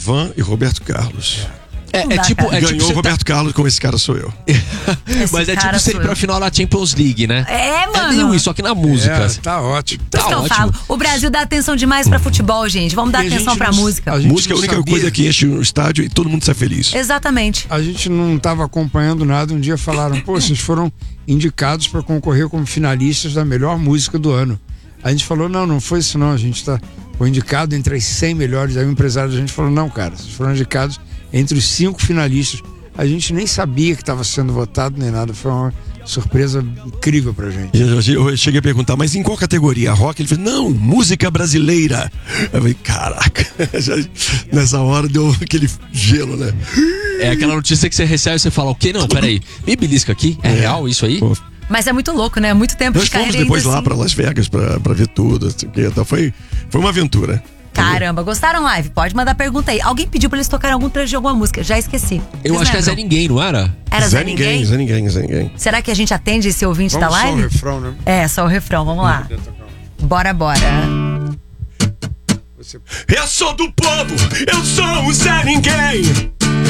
Djavan e Roberto Carlos. Ganhou o Roberto Carlos com Esse Cara Sou Eu. Mas é tipo sempre pra final da Champions League, né? Mano. É meio isso, só que na música. Tá ótimo. Por isso que eu falo, o Brasil dá atenção demais pra futebol, gente. Vamos dar atenção pra música. Música é a única coisa que enche o estádio e todo mundo sai feliz. Exatamente. A gente não estava acompanhando nada. Um dia falaram, vocês foram indicados para concorrer como finalistas da melhor música do ano. A gente falou, não foi isso não. A gente foi indicado entre as 100 melhores. Aí o empresário da gente falou, não, cara, vocês foram indicados entre os 5 finalistas. A gente nem sabia que estava sendo votado nem nada. Foi uma surpresa incrível pra gente. Eu cheguei a perguntar, mas em qual categoria? Rock? Ele falou, não, música brasileira. Eu falei, caraca. Nessa hora deu aquele gelo, né? É aquela notícia que você recebe e você fala, o quê? Não, peraí, me belisca aqui? É real isso aí? Pô. Mas é muito louco, né? Muito tempo Nós de carreira. fomos depois lá assim. pra Las Vegas pra ver tudo. Assim, então foi uma aventura. Caramba, gostaram, live? Pode mandar pergunta aí. Alguém pediu pra eles tocarem algum trecho de alguma música? Já esqueci. Eu acho que é Zé Ninguém, não era? Era Zé Ninguém? Zé Ninguém. Será que a gente atende esse ouvinte Vamos da live? só o refrão, né? É, só o refrão, vamos lá. Bora. Eu sou do povo, eu sou o Zé Ninguém.